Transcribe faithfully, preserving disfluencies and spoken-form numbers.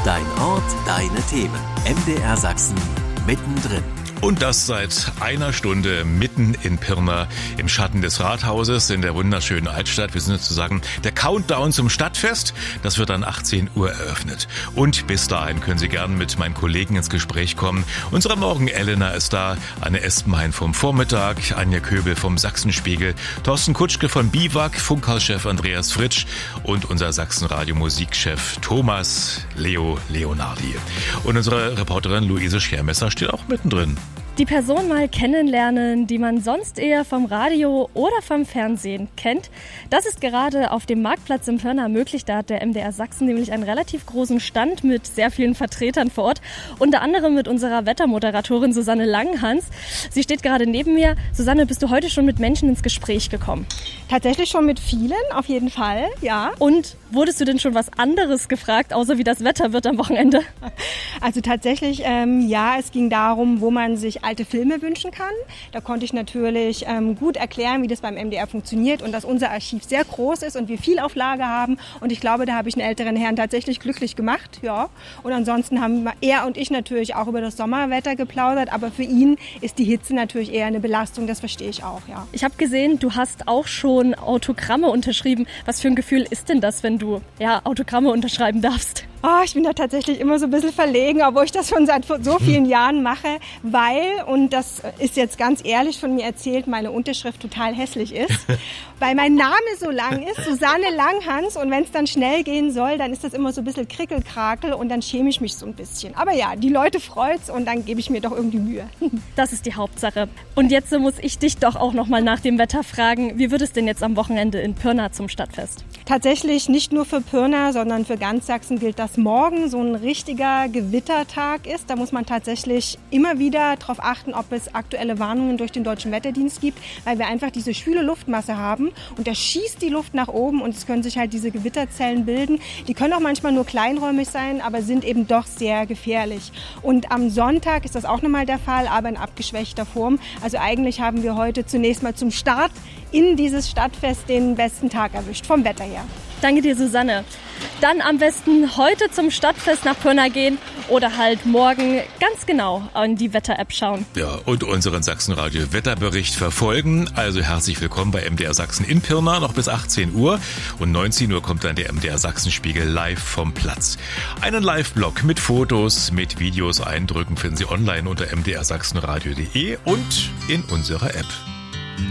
Dein Ort, deine Themen. M D R Sachsen mittendrin. Und das seit einer Stunde mitten in Pirna im Schatten des Rathauses in der wunderschönen Altstadt. Wir sind sozusagen der Countdown zum Stadtfest. Das wird dann achtzehn Uhr eröffnet. Und bis dahin können Sie gerne mit meinen Kollegen ins Gespräch kommen. Unsere Morgen Elena ist da, Anne Espenhain vom Vormittag, Anja Köbel vom Sachsenspiegel, Thorsten Kutschke von Biwak, Funkhaus-Chef Andreas Fritsch und unser Sachsenradio-Musikchef Thomas Leo Leonardi. Und unsere Reporterin Luise Schermesser steht auch mittendrin. Die Person mal kennenlernen, die man sonst eher vom Radio oder vom Fernsehen kennt. Das ist gerade auf dem Marktplatz in Pirna möglich. Da hat der M D R Sachsen nämlich einen relativ großen Stand mit sehr vielen Vertretern vor Ort. Unter anderem mit unserer Wettermoderatorin Susanne Langhans. Sie steht gerade neben mir. Susanne, bist du heute schon mit Menschen ins Gespräch gekommen? Tatsächlich schon mit vielen, auf jeden Fall, ja. Und wurdest du denn schon was anderes gefragt, außer wie das Wetter wird am Wochenende? Also tatsächlich, ähm, ja, es ging darum, wo man sich alte Filme wünschen kann. Da konnte ich natürlich ähm, gut erklären, wie das beim M D R funktioniert und dass unser Archiv sehr groß ist und wir viel auf Lager haben. Und ich glaube, da habe ich einen älteren Herrn tatsächlich glücklich gemacht. Ja. Und ansonsten haben er und ich natürlich auch über das Sommerwetter geplaudert. Aber für ihn ist die Hitze natürlich eher eine Belastung. Das verstehe ich auch, ja. Ich habe gesehen, du hast auch schon Autogramme unterschrieben. Was für ein Gefühl ist denn das, wenn du ja, Autogramme unterschreiben darfst? Oh, ich bin da tatsächlich immer so ein bisschen verlegen, obwohl ich das schon seit so vielen Jahren mache, weil, und das ist jetzt ganz ehrlich von mir erzählt, meine Unterschrift total hässlich ist, weil mein Name so lang ist, Susanne Langhans, und wenn es dann schnell gehen soll, dann ist das immer so ein bisschen Krickelkrakel und dann schäme ich mich so ein bisschen. Aber ja, die Leute freut's und dann gebe ich mir doch irgendwie Mühe. Das ist die Hauptsache. Und jetzt muss ich dich doch auch noch mal nach dem Wetter fragen, wie wird es denn jetzt am Wochenende in Pirna zum Stadtfest? Tatsächlich nicht nur für Pirna, sondern für ganz Sachsen gilt, dass morgen so ein richtiger Gewittertag ist. Da muss man tatsächlich immer wieder darauf achten, ob es aktuelle Warnungen durch den Deutschen Wetterdienst gibt, weil wir einfach diese schwüle Luftmasse haben und da schießt die Luft nach oben und es können sich halt diese Gewitterzellen bilden. Die können auch manchmal nur kleinräumig sein, aber sind eben doch sehr gefährlich. Und am Sonntag ist das auch nochmal der Fall, aber in abgeschwächter Form. Also eigentlich haben wir heute zunächst mal zum Start in dieses Stadtfest den besten Tag erwischt, vom Wetter her. Danke dir, Susanne. Dann am besten heute zum Stadtfest nach Pirna gehen oder halt morgen ganz genau in die Wetter-App schauen. Ja, und unseren Sachsenradio-Wetterbericht verfolgen. Also herzlich willkommen bei M D R Sachsen in Pirna, noch bis achtzehn Uhr. Und neunzehn Uhr kommt dann der M D R Sachsenspiegel live vom Platz. Einen Live-Blog mit Fotos, mit Videos, Eindrücken finden Sie online unter m d r sachsenradio punkt de und in unserer App.